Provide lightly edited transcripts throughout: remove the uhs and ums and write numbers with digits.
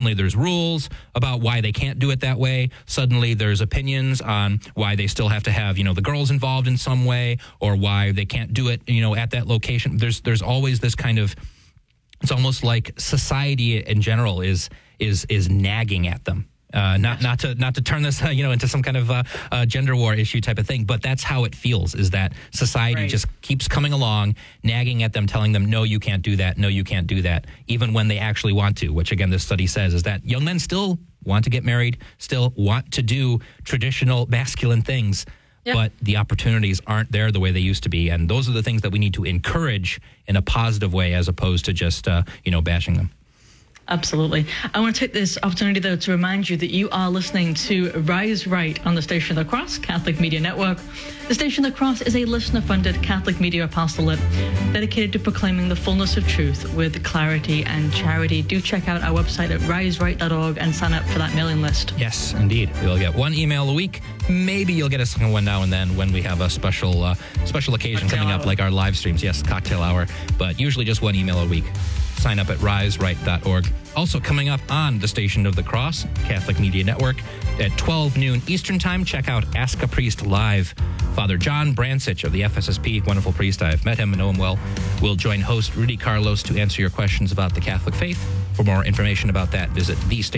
Suddenly there's rules about why they can't do it that way. Suddenly there's opinions on why they still have to have, the girls involved in some way, or why they can't do it, at that location. There's always this kind of, it's almost like society in general is nagging at them. Not to turn this into some kind of gender war issue type of thing, but that's how it feels, is that society just keeps coming along, nagging at them, telling them, no, you can't do that, no, you can't do that, even when they actually want to, which again this study says is that young men still want to get married, still want to do traditional masculine things, but the opportunities aren't there the way they used to be, and those are the things that we need to encourage in a positive way as opposed to just bashing them. Absolutely. I want to take this opportunity, though, to remind you that you are listening to Rise Right on the Station of the Cross Catholic Media Network. The Station of the Cross is a listener-funded Catholic media apostolate dedicated to proclaiming the fullness of truth with clarity and charity. Do check out our website at riseright.org and sign up for that mailing list. Yes, indeed. You'll get one email a week. Maybe you'll get a second one now and then when we have a special occasion coming up, like our live streams. Yes, cocktail hour. But usually just one email a week. Sign up at riseright.org. Also coming up on the Station of the Cross, Catholic Media Network, at 12 noon Eastern Time, check out Ask a Priest Live. Father John Brancich of the FSSP, wonderful priest. I've met him and know him well, will join host Rudy Carlos to answer your questions about the Catholic faith. For more information about that, visit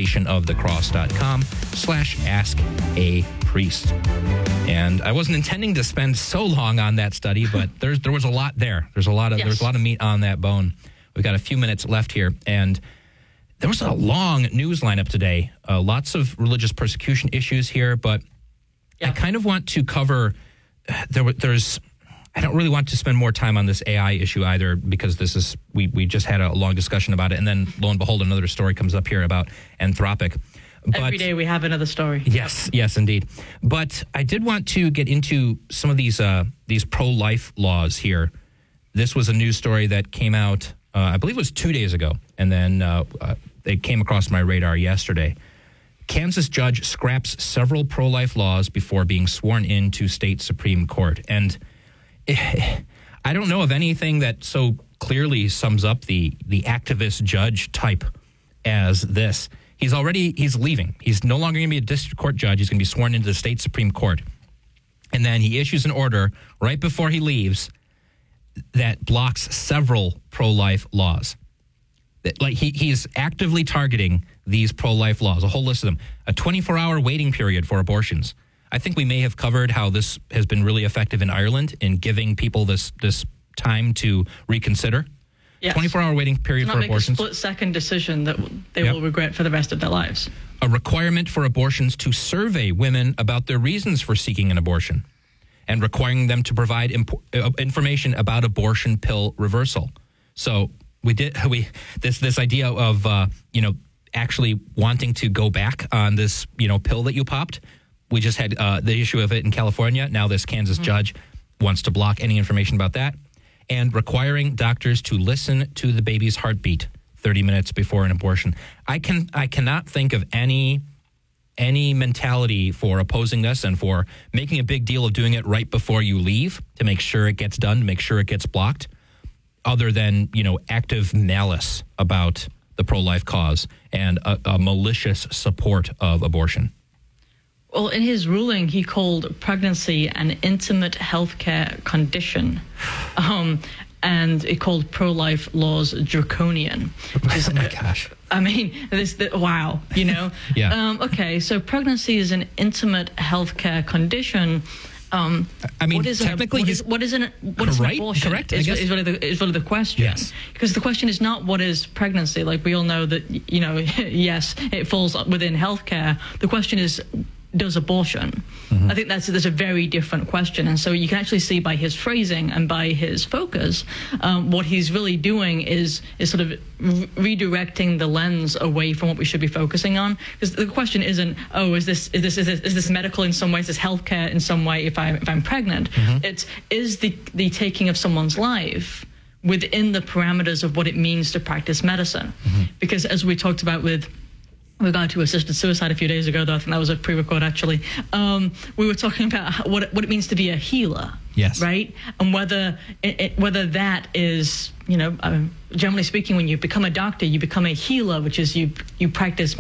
thestationofthecross.com/askapriest. And I wasn't intending to spend so long on that study, but there was a lot there. There's a lot of meat on that bone. We've got a few minutes left here, and there was a long news lineup today. Lots of religious persecution issues here, but I kind of want to cover. I don't really want to spend more time on this AI issue either, because we just had a long discussion about it, and then lo and behold, another story comes up here about Anthropic. But every day we have another story. Yes, indeed. But I did want to get into some of these pro-life laws here. This was a news story that came out. I believe it was 2 days ago, and then it came across my radar yesterday. Kansas judge scraps several pro-life laws before being sworn into state Supreme Court. And I don't know of anything that so clearly sums up the activist judge type as this. He's leaving. He's no longer going to be a district court judge. He's going to be sworn into the state Supreme Court. And then he issues an order right before he leaves that blocks several pro-life laws. Like he's actively targeting these pro-life laws, a whole list of them. A 24-hour waiting period for abortions. I think we may have covered how this has been really effective in Ireland in giving people this time to reconsider. Yes. 24-hour waiting period for abortions. Not make a split-second decision that they will regret for the rest of their lives. A requirement for abortions to survey women about their reasons for seeking an abortion, and requiring them to provide information about abortion pill reversal. So this idea of actually wanting to go back on this pill that you popped. We just had the issue of it in California. Now this Kansas judge wants to block any information about that, and requiring doctors to listen to the baby's heartbeat 30 minutes before an abortion. I cannot think of any mentality for opposing this and for making a big deal of doing it right before you leave to make sure it gets done, to make sure it gets blocked, other than, active malice about the pro-life cause and a malicious support of abortion. Well, in his ruling, he called pregnancy an intimate healthcare condition. And it called pro-life laws draconian. Oh my gosh. I mean, wow, Yeah. Okay, so pregnancy is an intimate healthcare condition. Technically, what is an abortion? Correct. Is really the question. Yes. Because the question is not what is pregnancy. Like we all know that, yes, it falls within healthcare. The question is, does abortion? I think that's a very different question. And so you can actually see by his phrasing and by his focus, what he's really doing is sort of redirecting the lens away from what we should be focusing on. Because the question isn't, is this medical in some way? Is this healthcare in some way? If I'm pregnant, is the taking of someone's life within the parameters of what it means to practice medicine? Because as we talked about with regard to assisted suicide a few days ago, though I think that was a pre-record actually, we were talking about what it means to be a healer. Yes. Right? And whether that is, generally speaking, when you become a doctor, you become a healer, which is you practice